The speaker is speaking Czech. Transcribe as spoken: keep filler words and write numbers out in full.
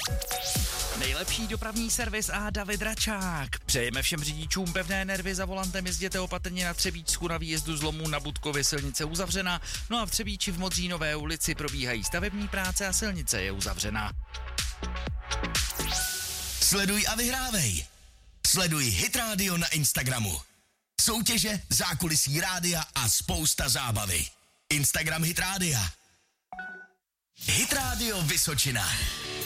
Nejlepší dopravní servis a David Račák. Přejeme všem řidičům pevné nervy, za volantem jezděte opatrně na Třebíčsku, na výjezdu z Lomů na Budkově silnice uzavřena, no a v Třebíči v Modřínové ulici probíhají stavební práce a silnice je uzavřena. Sleduj a vyhrávej. Sleduj Hit Radio na Instagramu. Soutěže, zákulisí rádia a spousta zábavy. Instagram Hit Rádia. Hit Radio Vysočina.